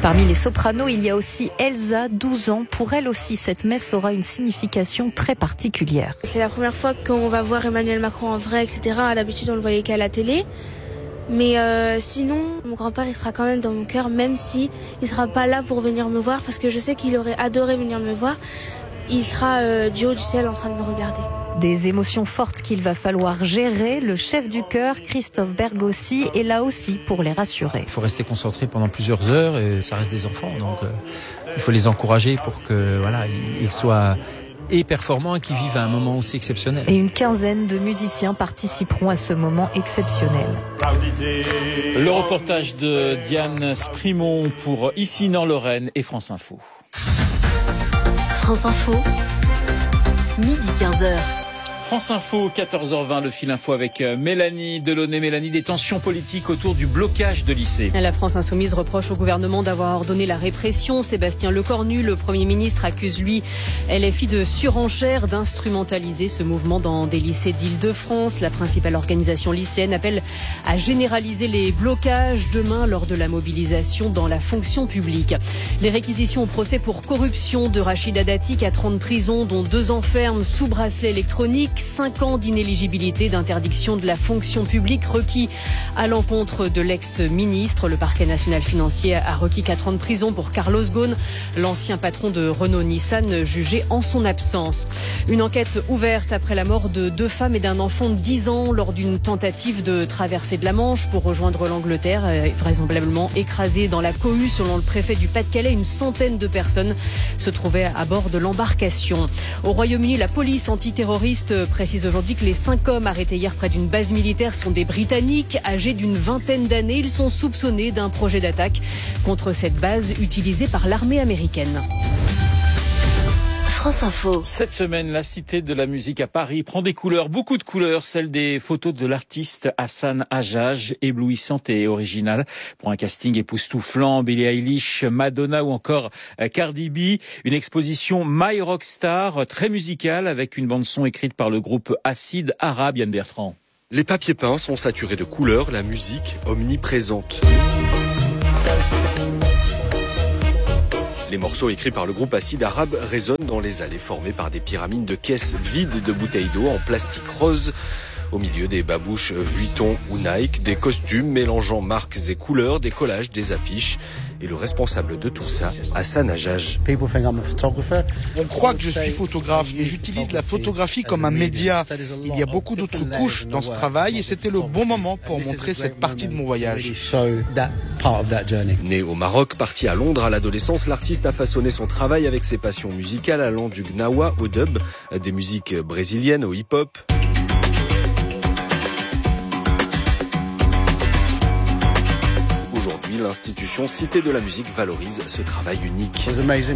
Parmi les sopranos, il y a aussi Elsa, 12 ans. Pour elle aussi, cette messe aura une signification très particulière. C'est la première fois qu'on va voir Emmanuel Macron en vrai, etc. À l'habitude, on le voyait qu'à la télé. Mais sinon, mon grand-père, il sera quand même dans mon cœur, même si il sera pas là pour venir me voir, parce que je sais qu'il aurait adoré venir me voir. Il sera du haut du ciel en train de me regarder. Des émotions fortes qu'il va falloir gérer. Le chef du chœur, Christophe Bergossi, est là aussi pour les rassurer. Il faut rester concentré pendant plusieurs heures et ça reste des enfants, donc il faut les encourager pour que ils soient et performants et qu'ils vivent un moment aussi exceptionnel. Et une quinzaine de musiciens participeront à ce moment exceptionnel. Le reportage de Diane Sprimont pour Ici Nord-Lorraine et France Info. France Info, midi 15h. France Info, 14h20, le fil info avec Mélanie Delaunay. Mélanie, des tensions politiques autour du blocage de lycées. La France Insoumise reproche au gouvernement d'avoir ordonné la répression. Sébastien Lecornu, le Premier ministre, accuse lui LFI de surenchère, d'instrumentaliser ce mouvement dans des lycées d'Île-de-France. La principale organisation lycéenne appelle à généraliser les blocages demain lors de la mobilisation dans la fonction publique. Les réquisitions au procès pour corruption de Rachida Dati, 4 ans de prison, dont 2 ans ferme sous bracelet électronique. 5 ans d'inéligibilité, d'interdiction de la fonction publique requis à l'encontre de l'ex-ministre. Le parquet national financier a requis 4 ans de prison pour Carlos Ghosn, l'ancien patron de Renault-Nissan, jugé en son absence. Une enquête ouverte après la mort de 2 femmes et d'un enfant de 10 ans lors d'une tentative de traversée de la Manche pour rejoindre l'Angleterre, vraisemblablement écrasée dans la cohue. Selon le préfet du Pas-de-Calais, une centaine de personnes se trouvaient à bord de l'embarcation. Au Royaume-Uni, la police antiterroriste précise aujourd'hui que les 5 hommes arrêtés hier près d'une base militaire sont des Britanniques âgés d'une vingtaine d'années. Ils sont soupçonnés d'un projet d'attaque contre cette base utilisée par l'armée américaine. France Info. Cette semaine, la Cité de la musique à Paris prend des couleurs, beaucoup de couleurs, celles des photos de l'artiste Hassan Hajjaj, éblouissante et originale pour un casting époustouflant, Billie Eilish, Madonna ou encore Cardi B. Une exposition My Rockstar, très musicale, avec une bande-son écrite par le groupe Acide Arabe. Yann Bertrand. Les papiers peints sont saturés de couleurs, la musique omniprésente. Les morceaux écrits par le groupe Acide Arabe résonnent dans les allées formées par des pyramides de caisses vides de bouteilles d'eau en plastique rose. Au milieu, des babouches Vuitton ou Nike, des costumes mélangeant marques et couleurs, des collages, des affiches. Et le responsable de tout ça, Hassan Hajjaj. On croit que je suis photographe, mais j'utilise la photographie comme un média. Il y a beaucoup d'autres couches dans ce travail et c'était le bon moment pour montrer cette partie de mon voyage. Né au Maroc, parti à Londres à l'adolescence, l'artiste a façonné son travail avec ses passions musicales allant du gnawa au dub, des musiques brésiliennes au hip-hop. L'institution Cité de la musique valorise ce travail unique.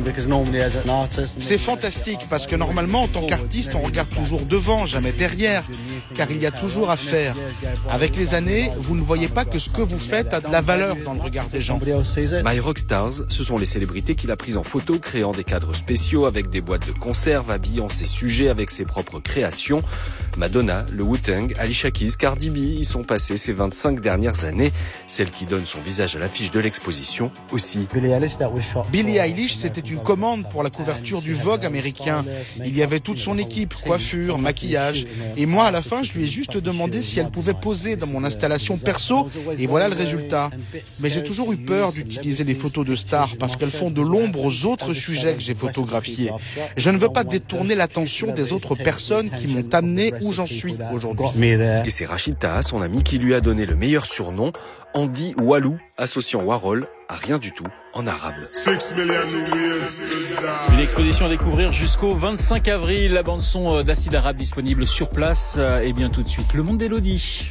C'est fantastique parce que normalement, en tant qu'artiste, on regarde toujours devant, jamais derrière, car il y a toujours à faire. Avec les années, vous ne voyez pas que ce que vous faites a de la valeur dans le regard des gens. My Rockstars, ce sont les célébrités qu'il a prises en photo, créant des cadres spéciaux avec des boîtes de conserve, habillant ses sujets avec ses propres créations. Madonna, le Wu-Tang, Alicia Keys, Cardi B y sont passées ces 25 dernières années. Celle qui donne son visage à l'affiche de l'exposition aussi. Billie Eilish, c'était une commande pour la couverture du Vogue américain. Il y avait toute son équipe, coiffure, maquillage. Et moi, à la fin, je lui ai juste demandé si elle pouvait poser dans mon installation perso. Et voilà le résultat. Mais j'ai toujours eu peur d'utiliser les photos de stars parce qu'elles font de l'ombre aux autres sujets que j'ai photographiés. Je ne veux pas détourner l'attention des autres personnes qui m'ont amené où j'en suis aujourd'hui. Et c'est Rachid Taha, son ami, qui lui a donné le meilleur surnom, Andy Walou, associant Warhol à rien du tout en arabe. Une exposition à découvrir jusqu'au 25 avril. La bande-son d'Acide Arabe disponible sur place. Et bien tout de suite, le monde d'Élodie.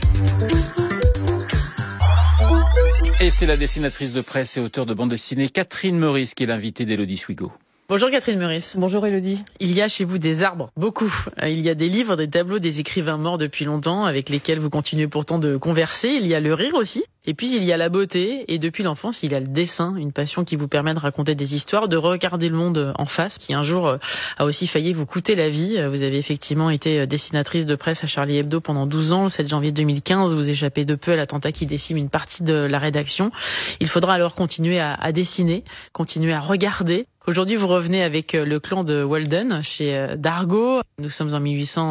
Et c'est la dessinatrice de presse et auteure de bande dessinée Catherine Meurice qui est l'invitée d'Élodie Swigo. Bonjour Catherine Meurice. Bonjour Elodie. Il y a chez vous des arbres, beaucoup. Il y a des livres, des tableaux, des écrivains morts depuis longtemps avec lesquels vous continuez pourtant de converser. Il y a le rire aussi. Et puis il y a la beauté. Et depuis l'enfance, il y a le dessin, une passion qui vous permet de raconter des histoires, de regarder le monde en face, qui un jour a aussi failli vous coûter la vie. Vous avez effectivement été dessinatrice de presse à Charlie Hebdo pendant 12 ans. Le 7 janvier 2015, vous échappez de peu à l'attentat qui décime une partie de la rédaction. Il faudra alors continuer à dessiner, continuer à regarder. Aujourd'hui, vous revenez avec le clan de Walden chez Dargaud. Nous sommes en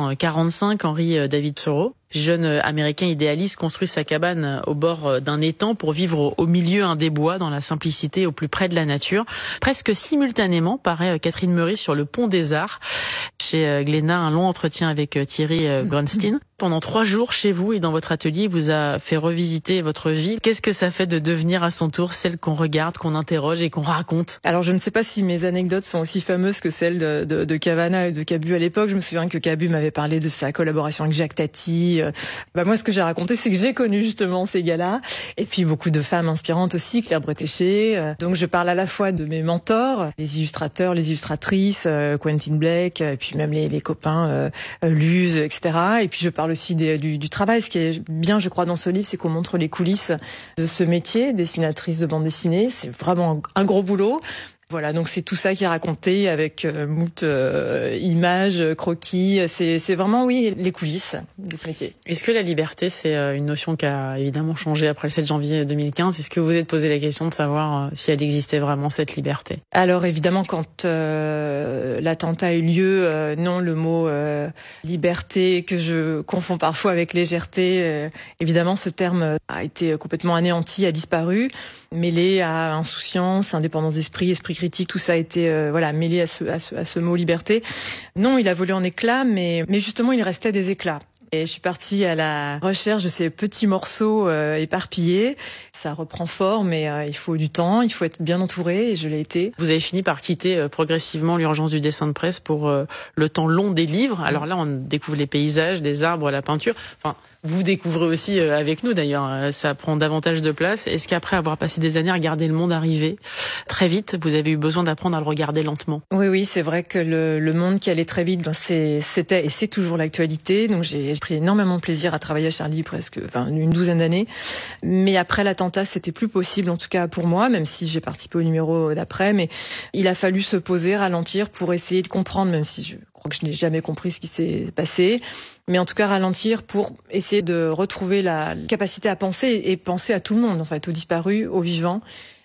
1845. Henry David Thoreau, jeune américain idéaliste, construit sa cabane au bord d'un étang pour vivre au milieu des bois, dans la simplicité, au plus près de la nature. Presque simultanément, paraît Catherine Meurice sur le Pont des Arts. Chez Glénat, un long entretien avec Thierry Grunstein. Pendant 3 jours chez vous et dans votre atelier, il vous a fait revisiter votre vie. Qu'est-ce que ça fait de devenir à son tour celle qu'on regarde, qu'on interroge et qu'on raconte? Alors je ne sais pas si mes anecdotes sont aussi fameuses que celles de Cavana et de Cabu à l'époque. Je me souviens que Cabu m'avait parlé de sa collaboration avec Jacques Tati. Moi, ce que j'ai raconté, c'est que j'ai connu justement ces gars-là. Et puis beaucoup de femmes inspirantes aussi, Claire Bretéché. Donc je parle à la fois de mes mentors, les illustrateurs, les illustratrices, Quentin Blake, et puis même les copains Luz, etc. Et puis je parle aussi du travail. Ce qui est bien, je crois, dans ce livre, c'est qu'on montre les coulisses de ce métier, dessinatrice de bande dessinée. C'est vraiment un gros boulot. Voilà, donc c'est tout ça qui est raconté avec moult images, croquis. C'est vraiment, oui, les coulisses de ce métier. Est-ce que la liberté, c'est une notion qui a évidemment changé après le 7 janvier 2015 ? Est-ce que vous vous êtes posé la question de savoir si elle existait vraiment, cette liberté ? Alors évidemment, quand l'attentat a eu lieu, non, le mot liberté, que je confonds parfois avec légèreté, évidemment ce terme a été complètement anéanti, a disparu, mêlé à insouciance, indépendance d'esprit, esprit critique, tout ça a été mêlé à ce mot liberté. Non, il a volé en éclats, mais justement il restait des éclats. Et je suis partie à la recherche de ces petits morceaux éparpillés. Ça reprend forme, mais il faut du temps, il faut être bien entouré, et je l'ai été. Vous avez fini par quitter progressivement l'urgence du dessin de presse pour le temps long des livres. Alors là, on découvre les paysages, les arbres, la peinture. Enfin, vous découvrez aussi avec nous d'ailleurs, ça prend davantage de place. Est-ce qu'après avoir passé des années à regarder le monde arriver très vite, vous avez eu besoin d'apprendre à le regarder lentement ? Oui, c'est vrai que le monde qui allait très vite, c'était et c'est toujours l'actualité. Donc j'ai pris énormément de plaisir à travailler à Charlie, une 12aine d'années. Mais après l'attentat, c'était plus possible, en tout cas pour moi, même si j'ai participé au numéro d'après. Mais il a fallu se poser, ralentir pour essayer de comprendre, même si je crois que je n'ai jamais compris ce qui s'est passé. Mais en tout cas, ralentir pour essayer de retrouver la capacité à penser et penser à tout le monde, en fait, aux disparus, aux vivants.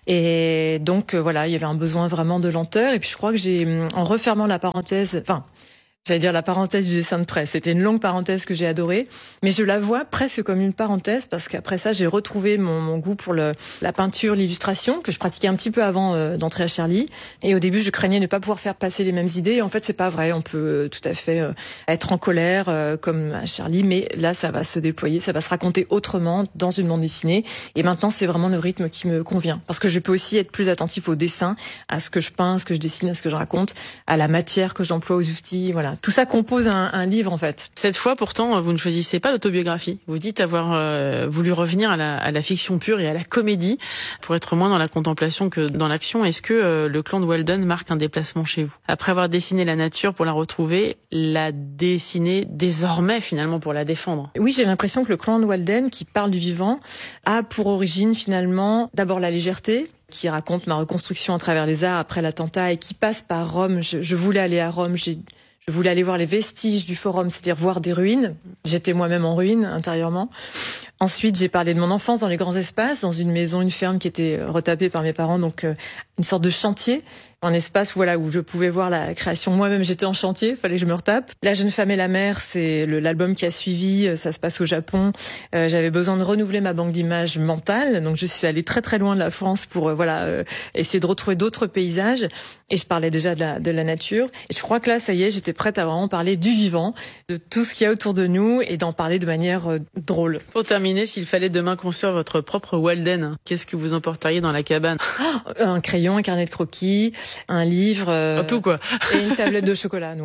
Et donc, voilà, il y avait un besoin vraiment de lenteur. Et puis, je crois que en refermant la parenthèse, j'allais dire la parenthèse du dessin de presse. C'était une longue parenthèse que j'ai adorée, mais je la vois presque comme une parenthèse parce qu'après ça, j'ai retrouvé mon goût pour la peinture, l'illustration que je pratiquais un petit peu avant d'entrer à Charlie. Et au début, je craignais ne pas pouvoir faire passer les mêmes idées. Et en fait, c'est pas vrai. On peut tout à fait être en colère comme à Charlie, mais là, ça va se déployer, ça va se raconter autrement dans une bande dessinée. Et maintenant, c'est vraiment le rythme qui me convient parce que je peux aussi être plus attentif au dessin, à ce que je peins, à ce que je dessine, à ce que je raconte, à la matière que j'emploie, aux outils, voilà. Tout ça compose un livre, en fait. Cette fois, pourtant, vous ne choisissez pas l'autobiographie. Vous dites avoir voulu revenir à la fiction pure et à la comédie pour être moins dans la contemplation que dans l'action. Est-ce que le clan de Walden marque un déplacement chez vous ? Après avoir dessiné la nature pour la retrouver, la dessiner désormais, finalement, pour la défendre. Oui, j'ai l'impression que le clan de Walden, qui parle du vivant, a pour origine, finalement, d'abord la légèreté, qui raconte ma reconstruction à travers les arts après l'attentat et qui passe par Rome. Je voulais aller à Rome, je voulais aller voir les vestiges du forum, c'est-à-dire voir des ruines. J'étais moi-même en ruine intérieurement. Ensuite, j'ai parlé de mon enfance dans les grands espaces, dans une maison, une ferme qui était retapée par mes parents, donc une sorte de chantier, un espace où je pouvais voir la création. Moi-même, j'étais en chantier, fallait que je me retape. La jeune femme et la mer, c'est l'album qui a suivi, ça se passe au Japon. J'avais besoin de renouveler ma banque d'images mentale, donc je suis allée très très loin de la France pour essayer de retrouver d'autres paysages. Et je parlais déjà de la nature. Et je crois que là, ça y est, j'étais prête à vraiment parler du vivant, de tout ce qu'il y a autour de nous et d'en parler de manière drôle. Pour terminer, s'il fallait demain construire votre propre Walden, qu'est-ce que vous emporteriez dans la cabane ? Un crayon, un carnet de croquis, un livre, tout quoi. Et une tablette de chocolat noir.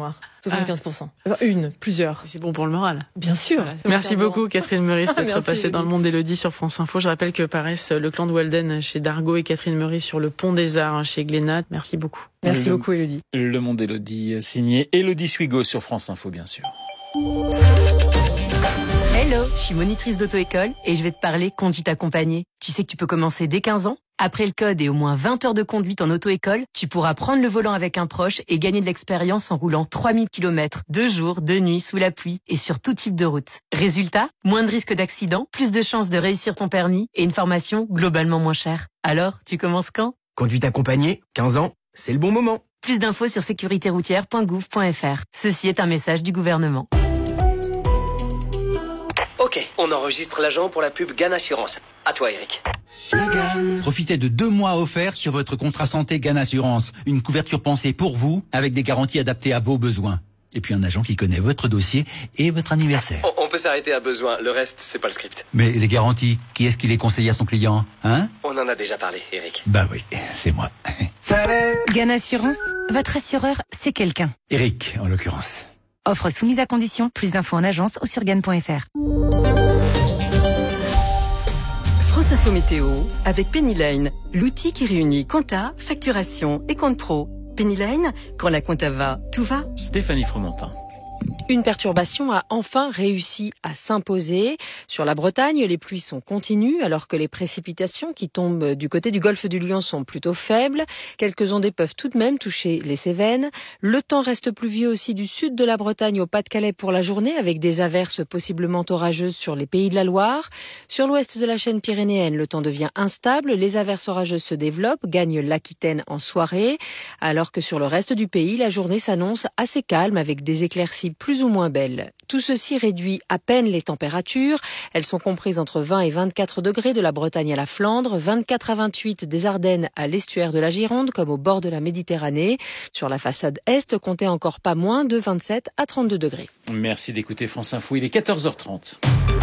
75%. Plusieurs. C'est bon pour le moral. Bien sûr. Voilà. Merci beaucoup Catherine Meurice d'être passée dans le monde d'Élodie sur France Info. Je rappelle que paraissent Le Clan de Walden chez Dargaud et Catherine Meurice sur Le Pont des Arts chez Glénat. Merci beaucoup. Merci beaucoup Élodie. Le monde d'Élodie signé Élodie Suigo sur France Info bien sûr. Hello, je suis monitrice d'auto-école et je vais te parler conduite accompagnée. Tu sais que tu peux commencer dès 15 ans. Après le code et au moins 20 heures de conduite en auto-école, tu pourras prendre le volant avec un proche et gagner de l'expérience en roulant 3000 km, 2 jours, 2 nuits, sous la pluie et sur tout type de route. Résultat, moins de risques d'accident, plus de chances de réussir ton permis et une formation globalement moins chère. Alors, tu commences quand ? Conduite accompagnée, 15 ans, c'est le bon moment. Plus d'infos sur sécuritéroutière.gouv.fr. Ceci est un message du gouvernement. Ok, on enregistre l'agent pour la pub GAN Assurance. À toi Eric. Profitez de 2 mois offerts sur votre contrat santé GAN Assurance. Une couverture pensée pour vous, avec des garanties adaptées à vos besoins. Et puis un agent qui connaît votre dossier et votre anniversaire. On peut s'arrêter à besoin, le reste, c'est pas le script. Mais les garanties, qui est-ce qui les conseille à son client, hein ? On en a déjà parlé, Eric. Bah oui, c'est moi. GAN Assurance, votre assureur, c'est quelqu'un. Eric, en l'occurrence. Offre soumise à condition, plus d'infos en agence ou sur GAN.fr. France Info Météo avec Pennyline, l'outil qui réunit compta, facturation et compte pro. Pennyline, quand la compta va, tout va. Stéphanie Fromentin. Une perturbation a enfin réussi à s'imposer. Sur la Bretagne, les pluies sont continues alors que les précipitations qui tombent du côté du golfe du Lion sont plutôt faibles. Quelques ondées peuvent tout de même toucher les Cévennes. Le temps reste pluvieux aussi du sud de la Bretagne au Pas-de-Calais pour la journée avec des averses possiblement orageuses sur les Pays de la Loire. Sur l'ouest de la chaîne pyrénéenne, le temps devient instable. Les averses orageuses se développent, gagnent l'Aquitaine en soirée. Alors que sur le reste du pays, la journée s'annonce assez calme avec des éclaircies plus ou moins belles. Tout ceci réduit à peine les températures. Elles sont comprises entre 20 et 24 degrés de la Bretagne à la Flandre, 24 à 28 des Ardennes à l'estuaire de la Gironde comme au bord de la Méditerranée. Sur la façade est, comptez encore pas moins de 27 à 32 degrés. Merci d'écouter France Info, il est 14h30.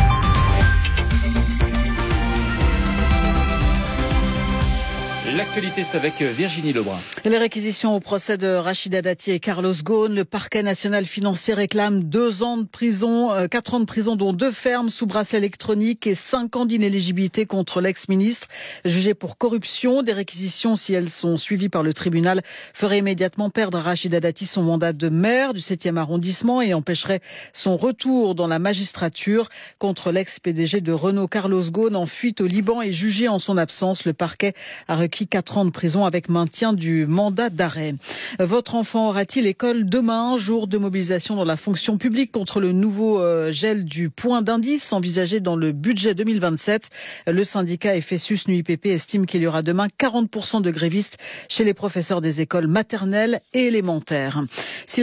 L'actualité, c'est avec Virginie Lebrun. Les réquisitions au procès de Rachida Dati et Carlos Ghosn. Le parquet national financier réclame 2 ans de prison, 4 ans de prison, dont 2 fermes sous bracelet électronique et 5 ans d'inéligibilité contre l'ex-ministre jugé pour corruption. Des réquisitions, si elles sont suivies par le tribunal, feraient immédiatement perdre à Rachida Dati son mandat de maire du 7e arrondissement et empêcheraient son retour dans la magistrature. Contre l'ex-PDG de Renault, Carlos Ghosn, en fuite au Liban et jugé en son absence, le parquet a requis 4 ans de prison avec maintien du mandat d'arrêt. Votre enfant aura-t-il école demain, jour de mobilisation dans la fonction publique contre le nouveau gel du point d'indice envisagé dans le budget 2027. Le syndicat FSUS-NUIPP estime qu'il y aura demain 40% de grévistes chez les professeurs des écoles maternelles et élémentaires.